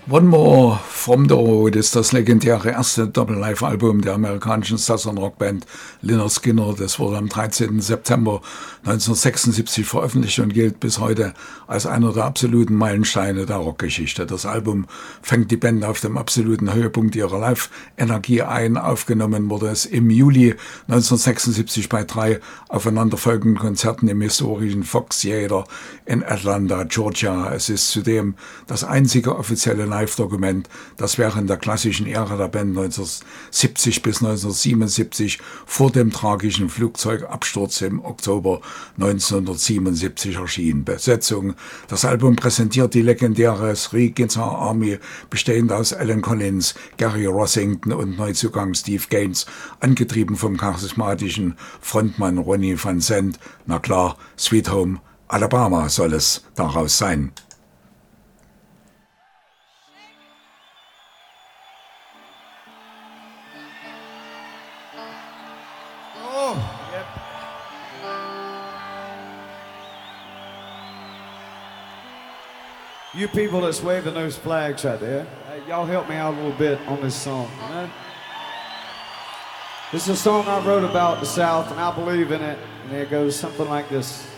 One More from the Road ist das legendäre erste Doppel-Live-Album der amerikanischen Southern-Rock-Band Lynyrd Skynyrd. Das wurde am 13. September 1976 veröffentlicht und gilt bis heute als einer der absoluten Meilensteine der Rockgeschichte. Das Album fängt die Band auf dem absoluten Höhepunkt ihrer Live-Energie ein. Aufgenommen wurde es im Juli 1976 bei 3 aufeinanderfolgenden Konzerten im historischen Fox Theater in Atlanta, Georgia. Es ist zudem das einzige offizielle Live-Dokument, das während der klassischen Ära der Band 1970 bis 1977 vor dem tragischen Flugzeugabsturz im Oktober 1977 erschien. Besetzung: Das Album präsentiert die legendäre Three Guitar Army, bestehend aus Alan Collins, Gary Rossington und Neuzugang Steve Gaines, angetrieben vom charismatischen Frontmann Ronnie Van Zant. Na klar, Sweet Home Alabama soll es daraus sein. You people that's waving those flags right there, hey, y'all help me out a little bit on this song. You know? This is a song I wrote about the South, and I believe in it, and it goes something like this.